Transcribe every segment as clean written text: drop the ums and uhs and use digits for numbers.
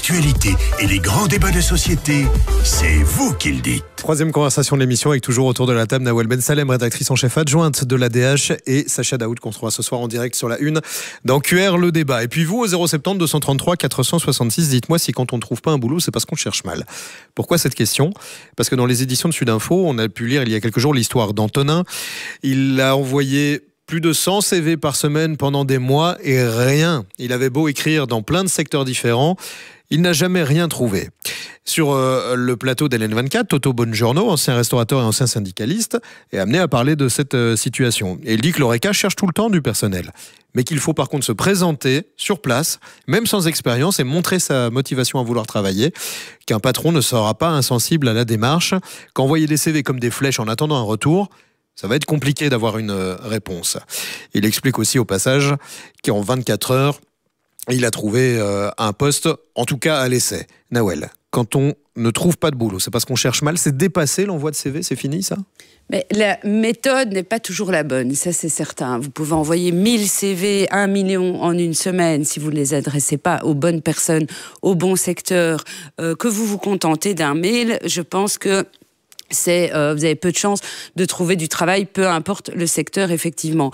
l'actualité et les grands débats de société, c'est vous qui le dites. Troisième conversation de l'émission avec toujours autour de la table Nawel Ben Salem, rédactrice en chef adjointe de l'ADH, et Sacha Daoud qu'on retrouvera ce soir en direct sur la Une dans QR le débat. Et puis vous au 070 233 466, dites-moi si quand on ne trouve pas un boulot c'est parce qu'on cherche mal. Pourquoi cette question ? Parce que dans les éditions de Sudinfo, on a pu lire il y a quelques jours l'histoire d'Antonin. Il a envoyé plus de 100 CV par semaine pendant des mois et rien. Il avait beau écrire dans plein de secteurs différents, il n'a jamais rien trouvé. Sur le plateau d'LN24, Toto Bongiorno, ancien restaurateur et ancien syndicaliste, est amené à parler de cette situation. Et il dit que l'Horeca cherche tout le temps du personnel, mais qu'il faut par contre se présenter sur place, même sans expérience, et montrer sa motivation à vouloir travailler, qu'un patron ne sera pas insensible à la démarche, qu'envoyer des CV comme des flèches en attendant un retour, ça va être compliqué d'avoir une réponse. Il explique aussi au passage qu'en 24 heures, il a trouvé un poste, en tout cas à l'essai. Nawel, quand on ne trouve pas de boulot, c'est parce qu'on cherche mal, c'est dépassé l'envoi de CV, c'est fini ça ? Mais la méthode n'est pas toujours la bonne, ça c'est certain. Vous pouvez envoyer 1000 CV, 1 million en une semaine si vous ne les adressez pas aux bonnes personnes, au bon secteur, que vous vous contentez d'un mail. Je pense que vous avez peu de chances de trouver du travail, peu importe le secteur, effectivement.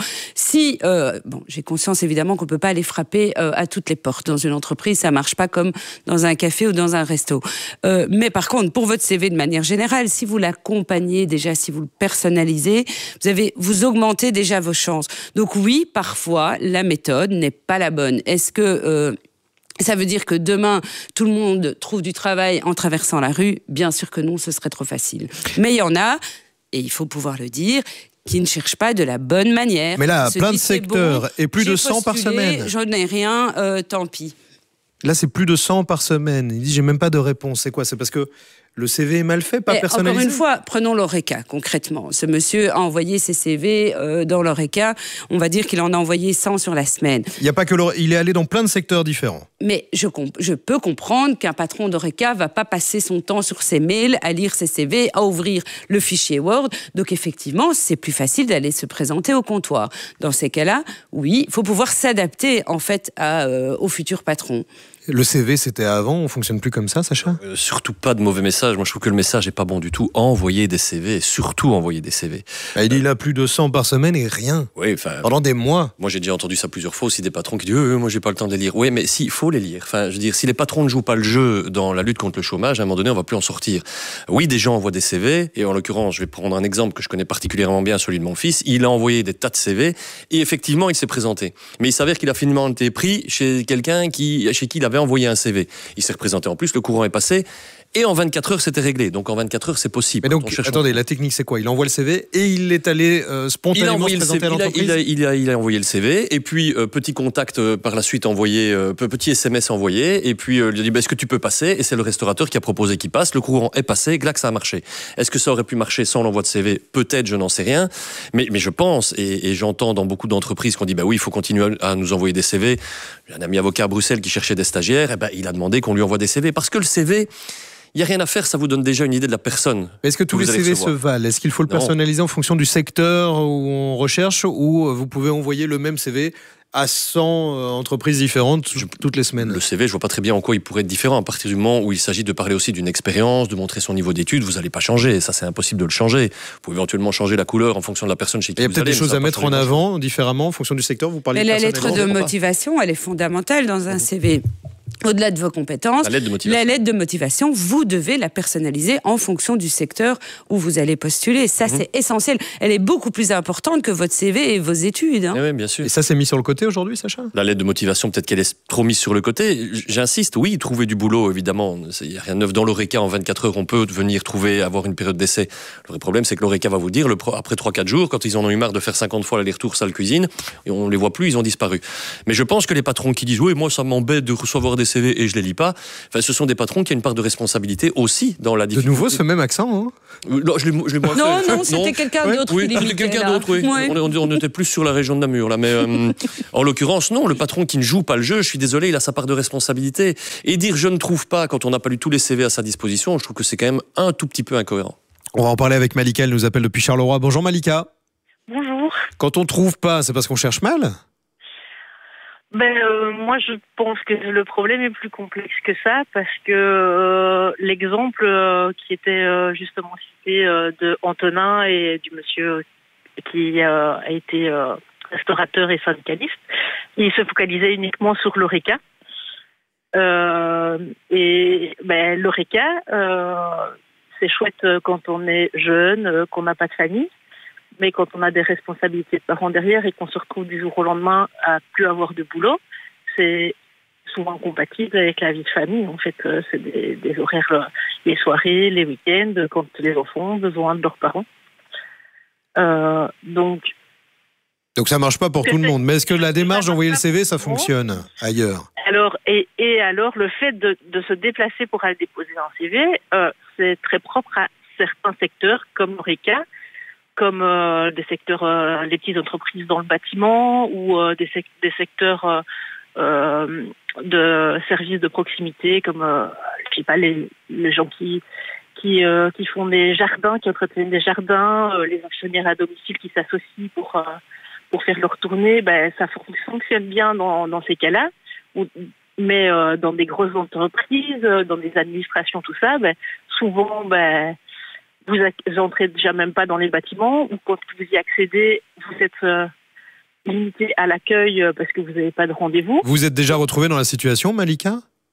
J'ai conscience évidemment qu'on ne peut pas aller frapper à toutes les portes. Dans une entreprise, ça ne marche pas comme dans un café ou dans un resto. Mais par contre, pour votre CV de manière générale, si vous l'accompagnez déjà, si vous le personnalisez, vous augmentez déjà vos chances. Donc oui, parfois, la méthode n'est pas la bonne. Est-ce que ça veut dire que demain, tout le monde trouve du travail en traversant la rue ? Bien sûr que non, ce serait trop facile. Mais il y en a, et il faut pouvoir le dire, qui ne cherchent pas de la bonne manière. Mais là, plein de secteurs, bon, et plus de 100 par semaine. J'en ai rien, tant pis. Là, c'est plus de 100 par semaine. Il dit, j'ai même pas de réponse. C'est quoi ? C'est parce que le CV est mal fait, pas personnalisé ? Encore une fois, prenons l'Horeca, concrètement. Ce monsieur a envoyé ses CV dans l'Horeca. On va dire qu'il en a envoyé 100 sur la semaine. Il y a pas que il est allé dans plein de secteurs différents. Mais je peux comprendre qu'un patron d'Horeca va pas passer son temps sur ses mails, à lire ses CV, à ouvrir le fichier Word. Donc effectivement, c'est plus facile d'aller se présenter au comptoir. Dans ces cas-là, oui, il faut pouvoir s'adapter en fait au futur patron. Le CV, c'était avant, on fonctionne plus comme ça, Sacha ? Surtout pas de mauvais messages. Moi, je trouve que le message est pas bon du tout. Envoyer des CV, et surtout envoyer des CV. Il a plus de 100 par semaine et rien. Oui, pendant des mois. Moi, j'ai déjà entendu ça plusieurs fois aussi, des patrons qui disent moi, j'ai pas le temps de les lire. Oui, mais si, il faut les lire. Enfin, je veux dire, si les patrons ne jouent pas le jeu dans la lutte contre le chômage, à un moment donné, on va plus en sortir. Oui, des gens envoient des CV, et en l'occurrence, je vais prendre un exemple que je connais particulièrement bien, celui de mon fils. Il a envoyé des tas de CV, et effectivement, il s'est présenté. Mais il s'avère qu'il a finalement été pris chez quelqu'un chez qui il avait envoyé un CV. Il s'est représenté en plus, le courant est passé, et en 24 heures, c'était réglé. Donc en 24 heures, c'est possible. Mais donc, attendez, la technique, c'est quoi ? Il envoie le CV et il est allé spontanément se présenter à l'entreprise ? Il a envoyé le CV, et puis petit contact par la suite envoyé, petit SMS envoyé, et puis il a dit, est-ce que tu peux passer ? Et c'est le restaurateur qui a proposé qu'il passe, le courant est passé, glac, ça a marché. Est-ce que ça aurait pu marcher sans l'envoi de CV ? Peut-être, je n'en sais rien, mais je pense, et j'entends dans beaucoup d'entreprises qu'on dit, oui, il faut continuer à nous envoyer des CV. J'ai un ami avocat à Bruxelles qui cherchait des stagiaires, il a demandé qu'on lui envoie des CV, parce que le CV... Il n'y a rien à faire, ça vous donne déjà une idée de la personne. Est-ce que tous les CV se valent ? Est-ce qu'il faut le personnaliser en fonction du secteur où on recherche, ou vous pouvez envoyer le même CV à 100 entreprises différentes toutes les semaines ? Le CV, je vois pas très bien en quoi il pourrait être différent. À partir du moment où il s'agit de parler aussi d'une expérience, de montrer son niveau d'études, vous n'allez pas changer. Ça, c'est impossible de le changer. Vous pouvez éventuellement changer la couleur en fonction de la personne chez qui vous allez. Il y a peut-être des choses à mettre en avant différemment en fonction du secteur. Vous parlez. Mais la lettre de motivation, elle est fondamentale dans un CV. Au-delà de vos compétences, la lettre de motivation, vous devez la personnaliser en fonction du secteur où vous allez postuler. Ça, c'est essentiel. Elle est beaucoup plus importante que votre CV et vos études. Oui, bien sûr. Et ça, c'est mis sur le côté aujourd'hui, Sacha ? La lettre de motivation, peut-être qu'elle est trop mise sur le côté. J'insiste, oui, trouver du boulot, évidemment. Il n'y a rien de neuf dans l'Horeca. En 24 heures, on peut venir avoir une période d'essai. Le vrai problème, c'est que l'Horeca va vous dire, après 3-4 jours, quand ils en ont eu marre de faire 50 fois l'aller-retour salle-cuisine, et on ne les voit plus, ils ont disparu. Mais je pense que les patrons qui disent, oui, moi, ça m'embête de recevoir des CV et je les lis pas. Enfin, ce sont des patrons qui ont une part de responsabilité aussi dans la difficulté. De nouveau, ce même accent, hein ? Non, c'était quelqu'un d'autre qui l'imitait. C'était quelqu'un d'autre, oui. Ouais. On était plus sur la région de Namur, là. Mais en l'occurrence, non, le patron qui ne joue pas le jeu, je suis désolé, il a sa part de responsabilité. Et dire je ne trouve pas quand on n'a pas lu tous les CV à sa disposition, je trouve que c'est quand même un tout petit peu incohérent. On va en parler avec Malika, elle nous appelle depuis Charleroi. Bonjour Malika. Bonjour. Quand on ne trouve pas, c'est parce qu'on cherche mal ? Moi, je pense que le problème est plus complexe que ça, parce que l'exemple qui était justement cité de Antonin et du monsieur qui a été restaurateur et syndicaliste, il se focalisait uniquement sur l'Horeca. L'Horeca, c'est chouette quand on est jeune, qu'on n'a pas de famille. Mais quand on a des responsabilités de parents derrière et qu'on se retrouve du jour au lendemain à plus avoir de boulot, c'est souvent compatible avec la vie de famille. En fait, c'est des horaires, les soirées, les week-ends, quand les enfants ont besoin de leurs parents. Donc ça marche pas pour tout le monde. Mais est-ce que la démarche d'envoyer le CV, ça fonctionne ailleurs? Alors, alors, le fait de se déplacer pour aller déposer un CV, c'est très propre à certains secteurs comme l'Horeca, comme des secteurs, les petites entreprises dans le bâtiment ou des secteurs de services de proximité, comme je sais pas, les gens qui font des jardins, qui entretiennent des jardins, les actionnaires à domicile qui s'associent pour faire leur tournée. Ça fonctionne bien dans ces cas-là. Mais dans des grosses entreprises, dans des administrations, tout ça, souvent, vous n'entrez déjà même pas dans les bâtiments, ou quand vous y accédez, vous êtes limité à l'accueil parce que vous n'avez pas de rendez-vous. Vous êtes déjà retrouvé dans la situation, Malika?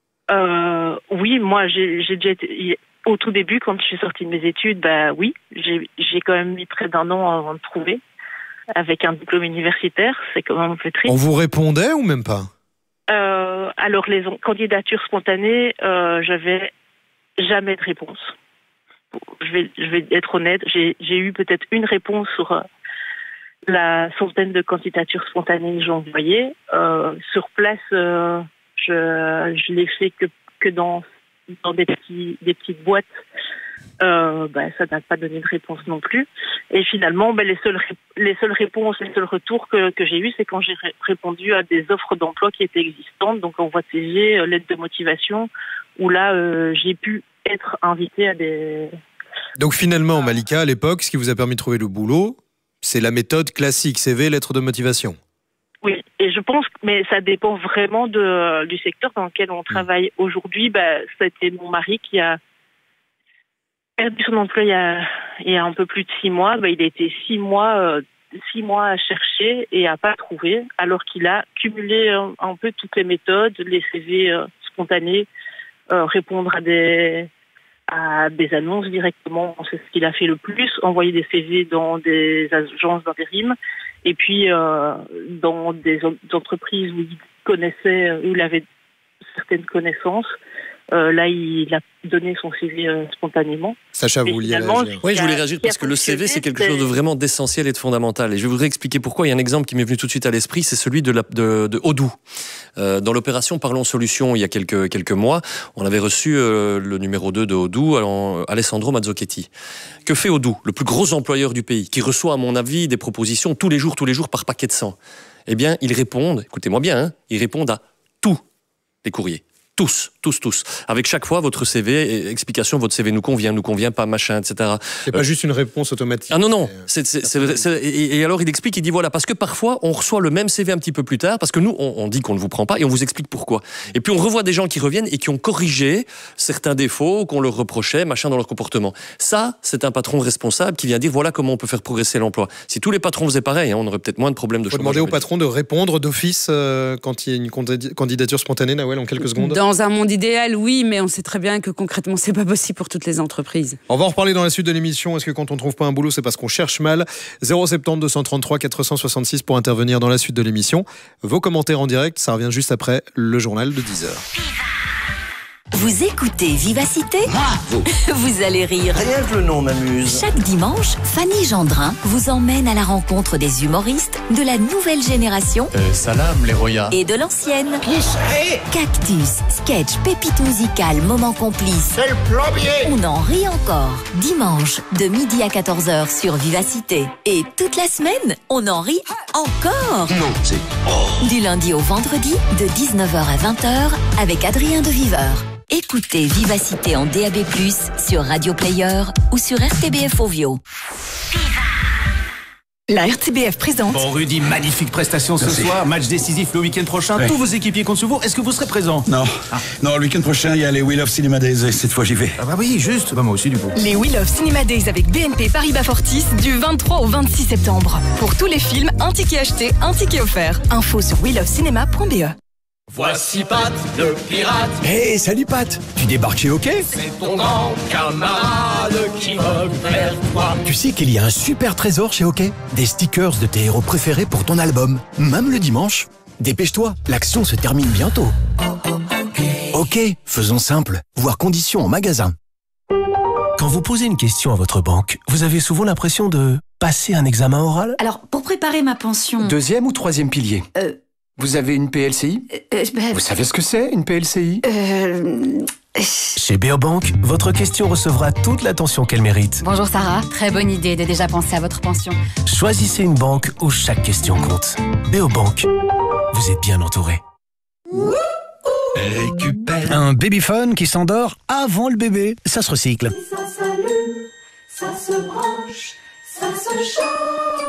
Oui, moi j'ai déjà été, au tout début, quand je suis sortie de mes études, oui, j'ai quand même mis près d'1 an avant de trouver, avec un diplôme universitaire, c'est quand même un peu triste. On vous répondait ou même pas? Alors les candidatures spontanées, j'avais jamais de réponse. Je vais être honnête, j'ai eu peut-être une réponse sur la centaine de candidatures spontanées que j'ai envoyées. Sur place, je l'ai fait que dans des petites boîtes. Ça n'a pas donné de réponse non plus. Et finalement, les seules réponses, les seuls retours que j'ai eus, c'est quand j'ai répondu à des offres d'emploi qui étaient existantes, donc envoi de CV, lettre de motivation, où là, j'ai pu être invitée à des... Donc finalement, Malika, à l'époque, ce qui vous a permis de trouver le boulot, c'est la méthode classique, CV, lettre de motivation. Oui, et je pense, mais ça dépend vraiment du secteur dans lequel on travaille aujourd'hui. C'était mon mari qui a perdu son emploi il y a un peu plus de 6 mois. Il a été 6 mois à chercher et à pas trouver, alors qu'il a cumulé un peu toutes les méthodes, les CV spontanés, répondre à des annonces directement, c'est ce qu'il a fait le plus, envoyer des CV dans des agences d'intérim, et puis dans des entreprises où il connaissait, où il avait certaines connaissances. Là, il a donné son CV spontanément. Sacha, vous vouliez réagir? Oui, je voulais réagir parce que le CV, c'est quelque chose de vraiment d'essentiel et de fondamental. Et je voudrais expliquer pourquoi. Il y a un exemple qui m'est venu tout de suite à l'esprit, c'est celui de Odoo. Dans l'opération Parlons Solutions, il y a quelques mois, on avait reçu le numéro 2 de Odoo, Alessandro Mazzochetti. Que fait Odoo, le plus gros employeur du pays, qui reçoit, à mon avis, des propositions tous les jours par paquet de 100? Eh bien, ils répondent, écoutez-moi bien, ils répondent à tous les courriers. Tous. Avec chaque fois votre CV, explication, votre CV nous convient pas, machin, etc. C'est pas juste une réponse automatique. Ah non. Et alors il explique, il dit voilà, parce que parfois on reçoit le même CV un petit peu plus tard, parce que nous on dit qu'on ne vous prend pas et on vous explique pourquoi. Et puis on revoit des gens qui reviennent et qui ont corrigé certains défauts qu'on leur reprochait, machin, dans leur comportement. Ça, c'est un patron responsable qui vient dire voilà comment on peut faire progresser l'emploi. Si tous les patrons faisaient pareil, on aurait peut-être moins de problèmes de chômage. Faut demander au patron de répondre d'office quand il y a une candidature spontanée, Nawel, en quelques secondes. Dans un monde idéal, oui, mais on sait très bien que concrètement, c'est pas possible pour toutes les entreprises. On va en reparler dans la suite de l'émission. Est-ce que quand on trouve pas un boulot, c'est parce qu'on cherche mal? 070 233 466 pour intervenir dans la suite de l'émission. Vos commentaires en direct, ça revient juste après le journal de 10h. Vous écoutez Vivacité? Vous allez rire. Rien que le nom m'amuse. Chaque dimanche, Fanny Gendrin vous emmène à la rencontre des humoristes de la nouvelle génération Salam, les Roya. et de l'ancienne. Qui serait? Cactus, sketch, pépite musicale, moment complice. C'est le plombier. On en rit encore. Dimanche, de midi à 14h sur Vivacité. Et toute la semaine, on en rit encore. Non, c'est... Du lundi au vendredi, de 19h à 20h, avec Adrien de Viveur. Écoutez Vivacité en DAB+, sur Radio Player ou sur RTBF Ovio. La RTBF présente. Bon, Rudy, magnifique prestation ce soir. Match décisif le week-end prochain. Ouais. Tous vos équipiers comptent sur vous. Est-ce que vous serez présent? Non. Non, le week-end prochain, il y a les Wheel of Cinema Days. Cette fois, j'y vais. Ah bah oui, juste. Bah moi aussi, du coup. Les Wheel of Cinema Days avec BNP Paribas Fortis du 23 au 26 septembre. Pour tous les films, un ticket acheté, un ticket offert. Info sur wheelofcinema.be. Voici Pat, le pirate. Hey, salut Pat. Tu débarques chez OK? C'est ton grand camarade qui vogue vers toi. Tu sais qu'il y a un super trésor chez OK? Des stickers de tes héros préférés pour ton album, même le dimanche. Dépêche-toi, l'action se termine bientôt. OK, faisons simple. Voir conditions en magasin. Quand vous posez une question à votre banque, vous avez souvent l'impression de passer un examen oral? Alors, pour préparer ma pension... Deuxième ou troisième pilier? Vous avez une PLCI? Vous savez ce que c'est, une PLCI? Chez Beobank, votre question recevra toute l'attention qu'elle mérite. Bonjour Sarah, très bonne idée de déjà penser à votre pension. Choisissez une banque où chaque question compte. Beobank, vous êtes bien entouré. Récupère. Un babyphone qui s'endort avant le bébé, ça se recycle. Si ça s'allume, ça se branche, ça se charge.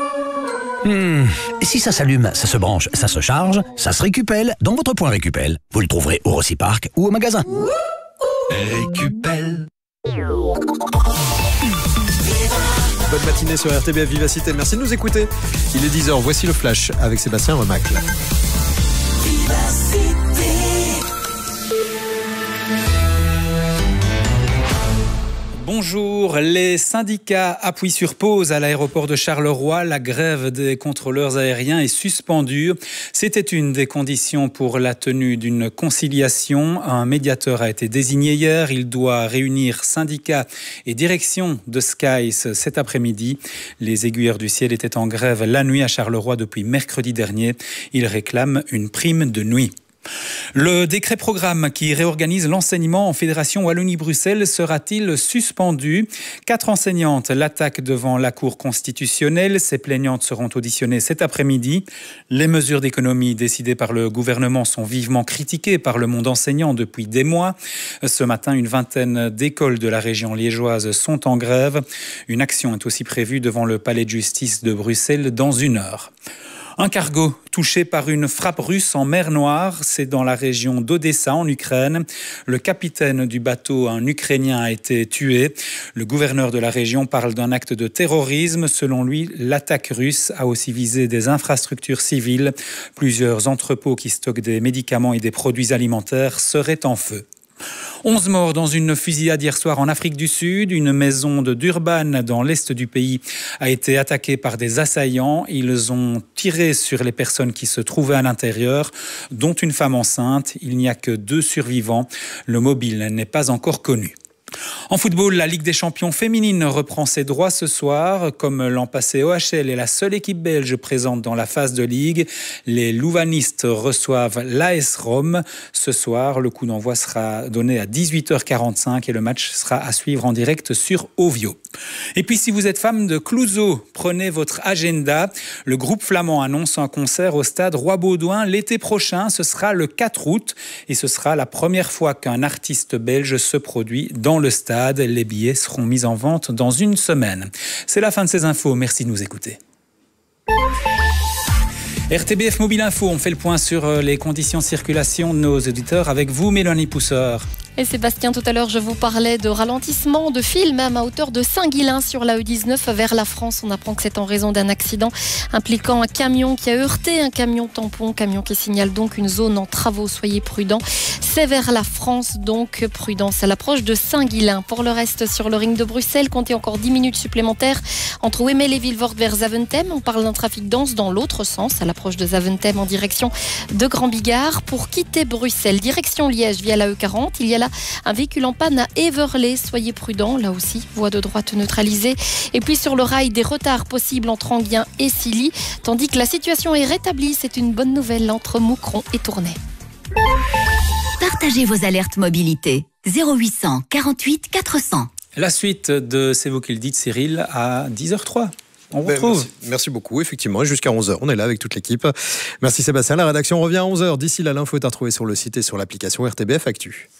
Si ça s'allume, ça se branche, ça se charge, ça se récupère dans votre point Récupel. Vous le trouverez au Rossi Park ou au magasin. Récupère. Bonne matinée sur RTBF Vivacité. Merci de nous écouter. Il est 10h. Voici le flash avec Sébastien Remacle. Bonjour, les syndicats appuient sur pause à l'aéroport de Charleroi. La grève des contrôleurs aériens est suspendue. C'était une des conditions pour la tenue d'une conciliation. Un médiateur a été désigné hier. Il doit réunir syndicats et direction de Skies cet après-midi. Les aiguilleurs du ciel étaient en grève la nuit à Charleroi depuis mercredi dernier. Ils réclament une prime de nuit. Le décret-programme qui réorganise l'enseignement en Fédération Wallonie-Bruxelles sera-t-il suspendu? 4 enseignantes l'attaquent devant la Cour constitutionnelle. Ces plaignantes seront auditionnées cet après-midi. Les mesures d'économie décidées par le gouvernement sont vivement critiquées par le monde enseignant depuis des mois. Ce matin, une vingtaine d'écoles de la région liégeoise sont en grève. Une action est aussi prévue devant le palais de justice de Bruxelles dans 1 heure. Un cargo touché par une frappe russe en mer Noire, c'est dans la région d'Odessa en Ukraine. Le capitaine du bateau, un Ukrainien, a été tué. Le gouverneur de la région parle d'un acte de terrorisme. Selon lui, l'attaque russe a aussi visé des infrastructures civiles. Plusieurs entrepôts qui stockent des médicaments et des produits alimentaires seraient en feu. 11 morts dans une fusillade hier soir en Afrique du Sud. Une maison de Durban, dans l'est du pays, a été attaquée par des assaillants. Ils ont tiré sur les personnes qui se trouvaient à l'intérieur, dont une femme enceinte. Il n'y a que 2 survivants. Le mobile n'est pas encore connu. En football, la Ligue des champions féminine reprend ses droits ce soir. Comme l'an passé, OHL est la seule équipe belge présente dans la phase de Ligue. Les louvanistes reçoivent l'AS Rome. Ce soir, le coup d'envoi sera donné à 18h45 et le match sera à suivre en direct sur Ovio. Et puis, si vous êtes fan de Clouseau, prenez votre agenda. Le groupe flamand annonce un concert au stade Roi-Baudouin l'été prochain. Ce sera le 4 août et ce sera la première fois qu'un artiste belge se produit dans le stade. Les billets seront mis en vente dans 1 semaine. C'est la fin de ces infos. Merci de nous écouter. RTBF Mobile Info, on fait le point sur les conditions de circulation de nos auditeurs avec vous, Mélanie Pousseur. Et Sébastien, tout à l'heure, je vous parlais de ralentissement de fil, même à hauteur de Saint-Guilain sur la E19 vers la France. On apprend que c'est en raison d'un accident impliquant un camion qui a heurté un camion tampon, camion qui signale donc une zone en travaux. Soyez prudents. C'est vers la France, donc prudence à l'approche de Saint-Guilain. Pour le reste, sur le ring de Bruxelles, comptez encore 10 minutes supplémentaires entre Ouémel et Vilvoorde vers Zaventem. On parle d'un trafic dense dans l'autre sens, à l'approche de Zaventem en direction de Grand Bigard. Pour quitter Bruxelles, direction Liège via la E40, il y a là un véhicule en panne à Heverlee. Soyez prudents, là aussi, voie de droite neutralisée. Et puis sur le rail, des retards possibles entre Enghien et Silly, tandis que la situation est rétablie. C'est une bonne nouvelle entre Moucron et Tournai. Partagez vos alertes mobilité. 0800 48 400. La suite de C'est vous qui le dites, Cyril, à 10h03. On vous retrouve. Merci beaucoup, effectivement. Jusqu'à 11h, on est là avec toute l'équipe. Merci Sébastien. La rédaction revient à 11h. D'ici là, l'info est à retrouver sur le site et sur l'application RTBF Actu.